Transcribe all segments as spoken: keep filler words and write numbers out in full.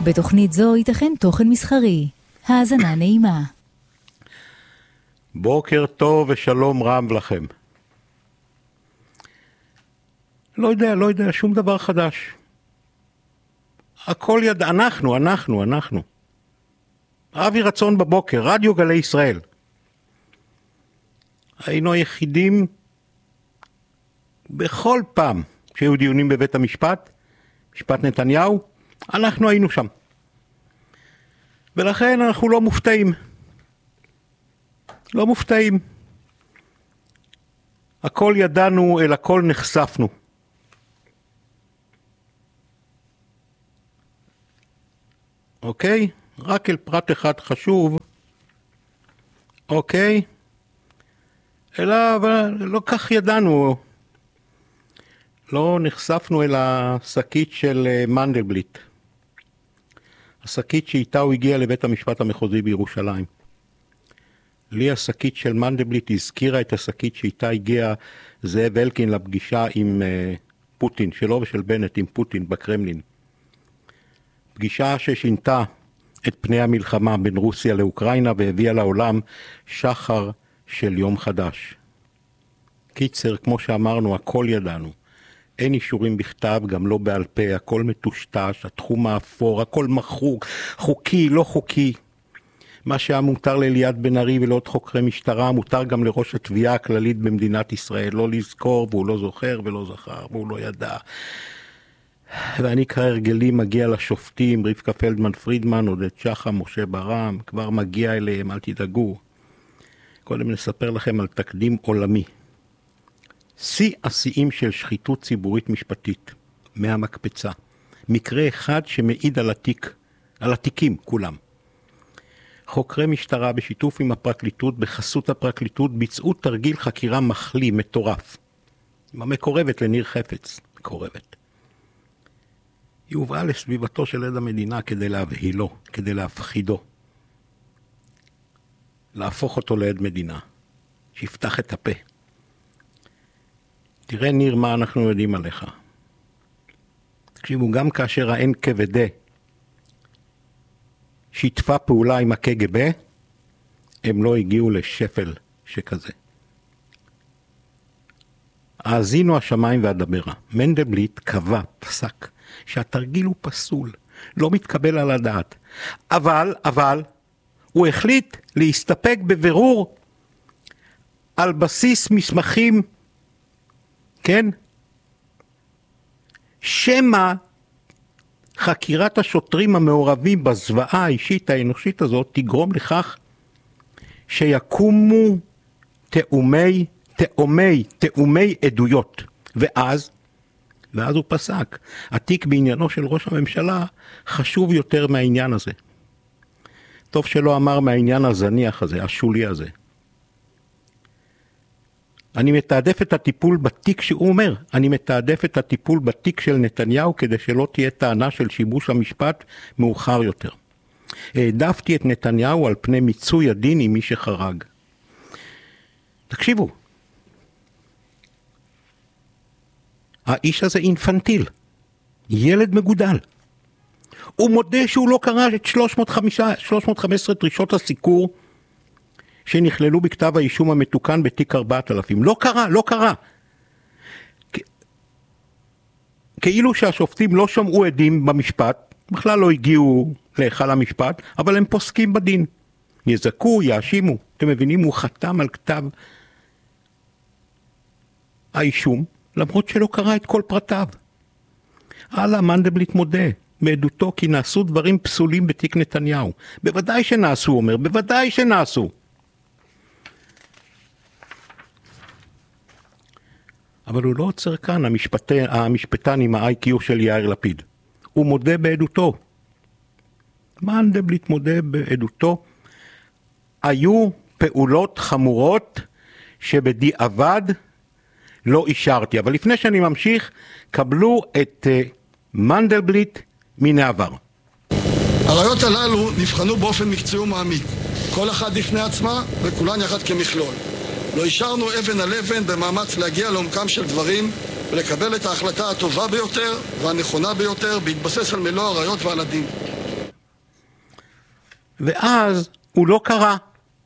בתוכנית זו ייתכן תוכן מסחרי. האזנה נעימה. בוקר טוב ושלום רב לכם. לא יודע, לא יודע, שום דבר חדש. הכל יד... אנחנו, אנחנו, אנחנו. אבי רצון בבוקר, רדיו גלי ישראל. היינו היחידים בכל פעם שהיו דיונים בבית המשפט, משפט נתניהו, אנחנו היינו שם. ולכן אנחנו לא מופתעים. לא מופתעים. הכל ידענו, אל הכל נחשפנו. אוקיי? רק אל פרט אחד חשוב. אוקיי? אלא, אבל לא כך ידענו. לא נחשפנו אל השקית של מנדלבליט. השקית שאיתה הוא הגיע לבית המשפט המחוזי בירושלים. לי השקית של מנדלבליט הזכירה את השקית שאיתה הגיע זאב אלקין לפגישה עם פוטין, שלו ושל בנט עם פוטין בקרמלין. פגישה ששינתה את פני המלחמה בין רוסיה לאוקראינה והביאה לעולם שחר של יום חדש. קיצר, כמו שאמרנו, הכל ידענו. אין אישורים בכתב, גם לא בעל פה, הכל מטושטש, התחום האפור, הכל מחוק, חוקי, לא חוקי. מה שהיה מותר לאליעד בן ארי ולעוד חוקרי משטרה, מותר גם לראש התביעה הכללית במדינת ישראל, לא לזכור, והוא לא זוכר ולא זכר, והוא לא ידע. ואני כהרגלי מגיע לשופטים, רבקה פלדמן פרידמן, עודד שחם, משה ברם, כבר מגיע אליהם, אל תדאגו. קודם נספר לכם על תקדים עולמי. שיא השיאים של שחיתות ציבורית משפטית, מהמקפצה. מקרה אחד שמעיד על התיק, על התיקים כולם. חוקרי משטרה בשיתוף עם הפרקליטות, בחסות הפרקליטות, ביצעו תרגיל חקירה מחלי, מטורף. מקורבת לניר חפץ, מקורבת. היא הובאה לסביבתו של עד המדינה כדי להבהילו, כדי להפחידו. להפוך אותו לעד מדינה, שיפתח את הפה. תראה ניר מה אנחנו יודעים עליך. תקשיבו, גם כאשר ה-אן קה וי די שיתפה פעולה עם ה-קה גה בי, הם לא הגיעו לשפל שכזה. האזינו השמיים והדברה. מנדלבליט קבע, פסק, שהתרגיל הוא פסול, לא מתקבל על הדעת. אבל, אבל, הוא החליט להסתפק בבירור על בסיס מסמכים, כן? שמה חקירת השוטרים המעורבים בזוועה האישית האנושית הזאת תגרום לכך שיקומו תאומי, תאומי, תאומי עדויות. ואז, ואז הוא פסק. התיק בעניינו של ראש הממשלה חשוב יותר מהעניין הזה. טוב שלא אמר מהעניין הזניח הזה, השולי הזה. אני מתעדף את הטיפול בתיק שהוא אומר, אני מתעדף את הטיפול בתיק של נתניהו כדי שלא תהיה טענה של שיבוש המשפט מאוחר יותר. העדפתי את נתניהו על פני מיצוי הדין עם מי שחרג. תקשיבו, האיש הזה אינפנטיל, ילד מגודל. הוא מודה שהוא לא קרא את שלוש מאות וחמש עשרה דרישות הסיקור שנכללו בכתב האישום המתוקן בתיק ארבעת אלפים. לא קרה, לא קרה. כאילו שהשופטים לא שמעו עדים במשפט, בכלל לא הגיעו להיכל המשפט, אבל הם פוסקים בדין. יזכו, יאשימו. אתם מבינים, הוא חתם על כתב האישום, למרות שלא קרא את כל פרטיו. הלאה, מנדלבליט מודה מעדותו כי נעשו דברים פסולים בתיק נתניהו. בוודאי שנעשו, אומר, בוודאי שנעשו. אבל הוא לא עוצר כאן, המשפט... המשפטן עם ה-איי קיו של יאיר לפיד. הוא מודה בעדותו. מנדלבליט מודה בעדותו. היו פעולות חמורות שבדיעבד לא אישרתי. אבל לפני שאני ממשיך, קבלו את uh, מנדלבליט מן העבר. הראיות הללו נבחנו באופן מקצועי ומעמיק. כל אחת לפני עצמה וכולן יחד כמכלול. לא אישרנו אבן על אבן במאמץ להגיע לעומקם של דברים ולקבל את ההחלטה הטובה ביותר והנכונה ביותר בהתבסס על מלוא הראיות ועל הדין. ואז הוא לא קרא.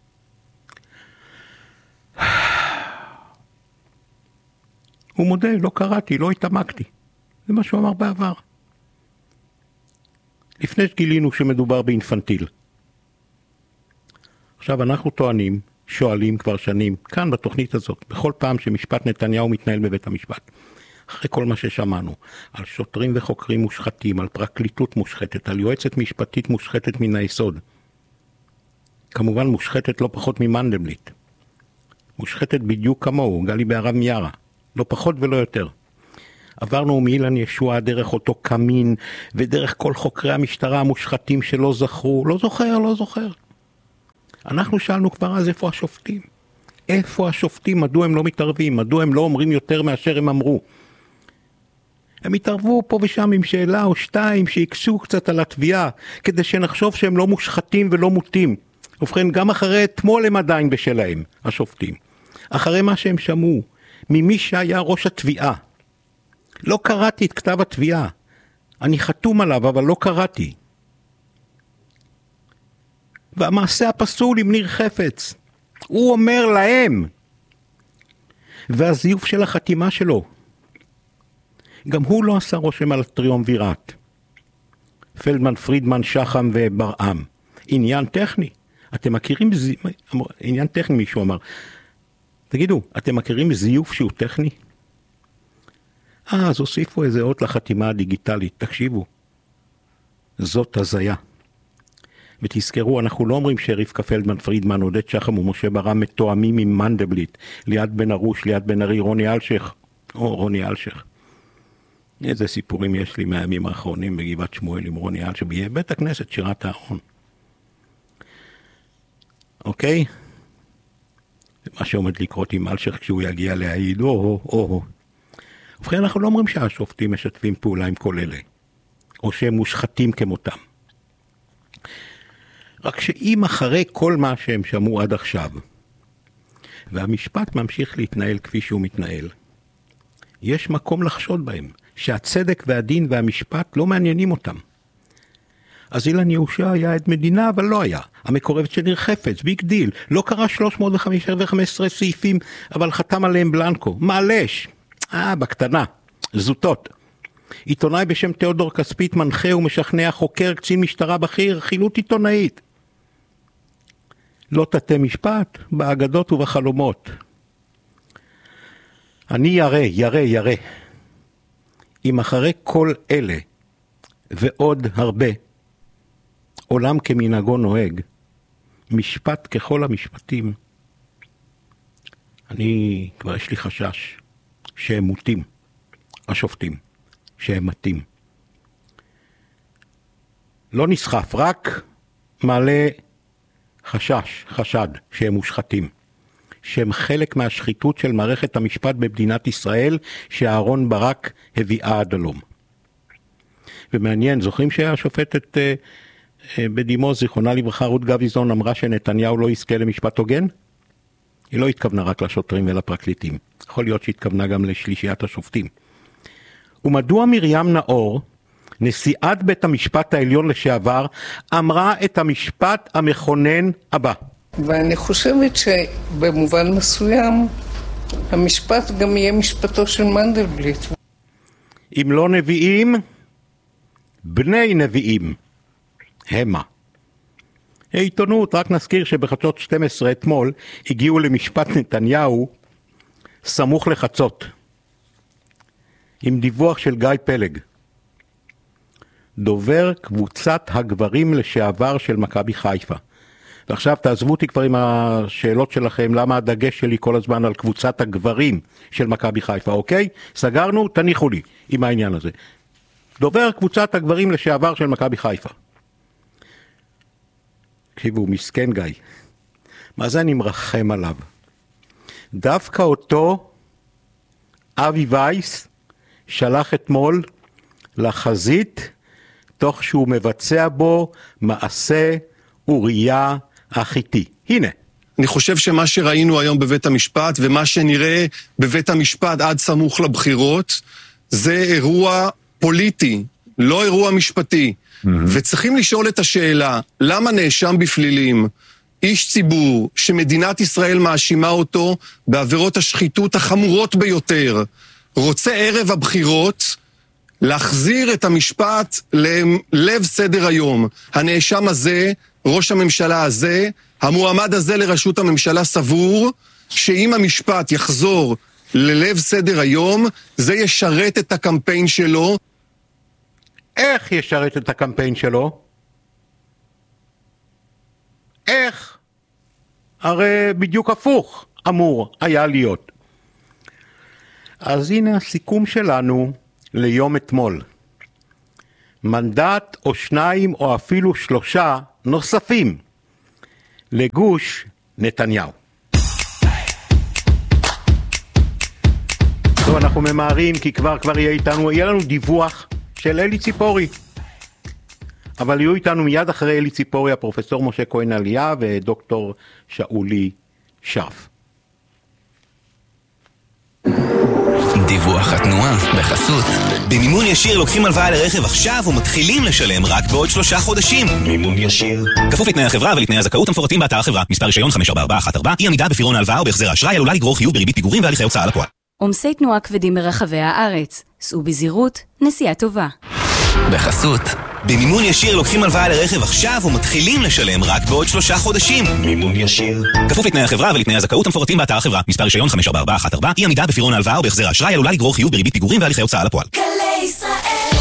הוא מודה, לא קראתי, לא התעמקתי. זה מה שהוא אמר בעבר. לפני שגילינו שמדובר באינפנטיל. עכשיו אנחנו טוענים, שואלים כבר שנים, כאן בתוכנית הזאת, בכל פעם שמשפט נתניהו מתנהל בבית המשפט, אחרי כל מה ששמענו, על שוטרים וחוקרים מושחתים, על פרקליטות מושחתת, על יועצת משפטית מושחתת מן היסוד. כמובן מושחתת לא פחות ממנדלבליט. מושחתת בדיוק כמוהו, גלי בהרב מיארה. לא פחות ולא יותר. עברנו מאילן ישוע דרך אותו קמין, ודרך כל חוקרי המשטרה המושחתים שלא זכרו. לא זוכר, לא זוכר. אנחנו שאלנו כבר אז איפה השופטים. איפה השופטים? מדוע הם לא מתערבים? מדוע הם לא אומרים יותר מאשר הם אמרו? הם התערבו פה ושם עם שאלה או שתיים שיקשו קצת על התביעה, כדי שנחשוב שהם לא מושחתים ולא מוטים. ובכן, גם אחרי אתמול הם עדיין בשלהם, השופטים. אחרי מה שהם שמעו, ממי שהיה ראש התביעה. לא קראתי את כתב התביעה. אני חתום עליו, אבל לא קראתי. והמעשה הפסול עם ניר חפץ. הוא אומר להם. והזיוף של החתימה שלו. גם הוא לא עשה רושם על הטריומווירט. פלדמן, פרידמן, שחם וברעם. עניין טכני. אתם מכירים זיוף? עניין טכני מישהו אמר. תגידו, אתם מכירים זיוף שהוא טכני? אה, אז הוסיפו איזה אות לחתימה הדיגיטלית. תקשיבו. זאת הזיה. ותזכרו, אנחנו לא אומרים שרבקה פלדמן, פרידמן, עודד שחם ומשה ברעם מתואמים עם מנדלבליט, ליד בן ארוש, ליד בן ארי, רוני אלשך, או רוני אלשך. איזה סיפורים יש לי מהימים האחרונים בגבעת שמואל עם רוני אלשך, בבית הכנסת שירת הארון. אוקיי? זה מה שעומד לקרות עם אלשך כשהוא יגיע להעיד, או, או, או. ובכן, אנחנו לא אומרים שהשופטים משתפים פעולה עם כל אלה, או שהם מושחתים כמותם. רק שאם אחרי כל מה שהם שמעו עד עכשיו, והמשפט ממשיך להתנהל כפי שהוא מתנהל, יש מקום לחשוד בהם, שהצדק והדין והמשפט לא מעניינים אותם. אז אילן יהושע היה עד מדינה, אבל לא היה. המקורבת של ניר חפץ, ביג דיל, לא קרא שלוש מאות וחמש עשרה סעיפים, אבל חתם עליהם בלנקו. מעלש. אה, בקטנה. זוטות. עיתונאי בשם תיאודור כספית מנחה ומשכנע חוקר קצין משטרה בכיר, חילוט עיתונאית. לא תתי משפט, באגדות ובחלומות. אני ירא, ירא, ירא. אם אחרי כל אלה ועוד הרבה, עולם כמנהגו נוהג, משפט ככל המשפטים, אני כבר יש לי חשש שהם מוטים, השופטים, שהם מתים. לא נסחף, רק מעלה חשש, חשד, שהם מושחתים. שהם חלק מהשחיתות של מערכת המשפט במדינת ישראל, שאהרון ברק הביאה עד הלום. ומעניין, זוכרים שהשופטת אה, אה, בדימוס, זיכרונה לברכה, רות גביזון, אמרה שנתניהו לא יזכה למשפט הוגן? היא לא התכוונה רק לשוטרים ולפרקליטים. יכול להיות שהתכוונה גם לשלישיית השופטים. ומדוע מרים נאור, נשיאת בית המשפט העליון לשעבר, אמרה את המשפט המכונן הבא? ואני חושבת שבמובן מסוים המשפט גם יהיה משפטו של מנדלבליט. אם לא נביאים, בני נביאים, המה. העיתונות, רק נזכיר שבחדשות שתים עשרה אתמול הגיעו למשפט נתניהו סמוך לחצות, עם דיווח של גיא פלג, דובר קבוצת הגברים לשעבר של מכבי חיפה. ועכשיו תעזבו אותי כבר עם השאלות שלכם, למה הדגש שלי כל הזמן על קבוצת הגברים של מכבי חיפה, אוקיי? סגרנו, תניחו לי עם העניין הזה. דובר קבוצת הגברים לשעבר של מכבי חיפה. תקשיבו, מסכן גיא. מה זה אני מרחם עליו? דווקא אותו אבי וייס שלח אתמול לחזית, תוך שהוא מבצע בו מעשה אוריה החיתי. הנה. אני חושב שמה שראינו היום בבית המשפט, ומה שנראה בבית המשפט עד סמוך לבחירות, זה אירוע פוליטי, לא אירוע משפטי. Mm-hmm. וצריכים לשאול את השאלה, למה נאשם בפלילים, איש ציבור שמדינת ישראל מאשימה אותו בעבירות השחיתות החמורות ביותר, רוצה ערב הבחירות להחזיר את המשפט ללב סדר היום. הנאשם הזה, ראש הממשלה הזה, המועמד הזה לראשות הממשלה סבור שאם המשפט יחזור ללב סדר היום, זה ישרת את הקמפיין שלו. איך ישרת את הקמפיין שלו? איך? הרי בדיוק הפוך אמור היה להיות. אז הנה הסיכום שלנו ליום אתמול. מנדט או שניים או אפילו שלושה נוספים לגוש נתניהו. טוב, אנחנו ממהרים כי כבר כבר יהיה איתנו, יהיה לנו דיווח של אלי ציפורי. אבל יהיו איתנו מיד אחרי אלי ציפורי הפרופסור משה כהן עליה ודוקטור שאולי שרף. דיווח התנועה בחסות. במימון ישיר לוקחים הלוואה לרכב עכשיו ומתחילים לשלם רק בעוד שלושה חודשים. מימון ישיר. כפוף לתנאי החברה ולתנאי הזכאות המפורטים באתר החברה. מספר רישיון חמש ארבע ארבע אחת ארבע. אי עמידה בפירעון ההלוואה או בהחזר האשראי עלולה לגרור חיוב בריבית פיגורים והליכי הוצאה לפועל. עומסי תנועה כבדים ברחבי הארץ. סעו בזהירות, נסיעה טובה. בחסות. במימון ישיר לוקחים הלוואה לרכב עכשיו ומתחילים לשלם רק בעוד שלושה חודשים. מימון ישיר. כפוף לתנאי החברה ולתנאי הזכאות המפורטים באתר החברה. מספר רישיון חמש ארבע ארבע אחת ארבע. אי עמידה בפירעון ההלוואה או בהחזר האשראי עלולה לגרור חיוב בריבית פיגורים והליכי הוצאה לפועל. גלי ישראל.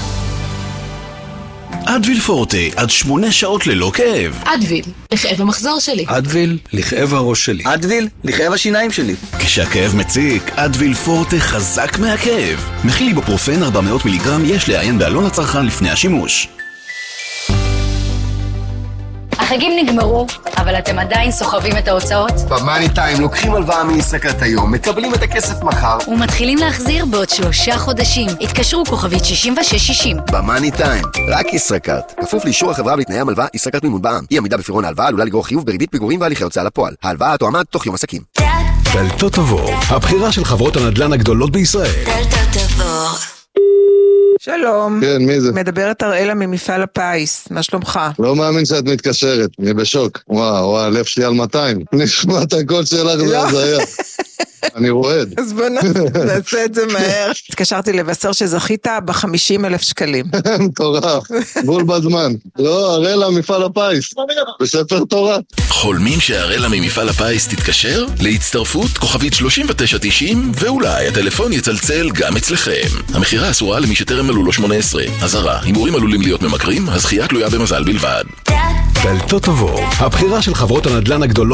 אדוויל פורטה, עד שמונה שעות ללא כאב. אדוויל, לכאב המחזור שלי. אדוויל, לכאב הראש שלי. אדוויל, לכאב השיניים שלי. כשהכאב מציק, אדוויל פורטה חזק מהכאב. מכיל איבופרופן ארבע מאות מיליגרם, יש לעיין בעלון לצרכן לפני השימוש. החגים נגמרו, אבל אתם עדיין סוחבים את ההוצאות? במאני טיים לוקחים הלוואה מישראכרט היום, מקבלים את הכסף מחר ומתחילים להחזיר בעוד שלושה חודשים. התקשרו כוכבית שישים ושש שישים. במאני טיים, רק ישראכרט. כפוף לאישור החברה ולתנאי המלוואה, ישראכרט מימון בע"מ. אי עמידה בפירעון ההלוואה עלולה לגרור חיוב בריבית פיגורים והליכי הוצאה לפועל. ההלוואה תועמד תוך יום עסקים. דלתות תבור, הבחירה של חברות הנדל"ן הגדולות בישראל. דלתות תבור. שלום. כן, מי זה? מדברת אראלה ממפעל הפיס, מה שלומך? לא מאמין שאת מתקשרת, אני בשוק. וואו, וואו, הלב שלי על מאתיים. נשמע את הקול שלך, זה הזיה. אני רועד. אז בוא נעשה את זה מהר. התקשרתי לבשר שזכית ב-חמישים אלף שקלים. מטורף, בול בזמן. לא, אראלה מפעל הפיס, בספר תורה. חולמים שאראלה ממפעל הפיס תתקשר? להצטרפות כוכבית שלושים ותשע תשעים, ואולי הטלפון יצלצל גם אצלכם. המחירה אסורה למי שטרם מלאו לו שמונה עשרה. אזהרה, הימורים עלולים להיות ממכרים, הזכייה תלויה במזל בלבד. דלתות תבור, הבחירה של חברות הנדל"ן הגדולות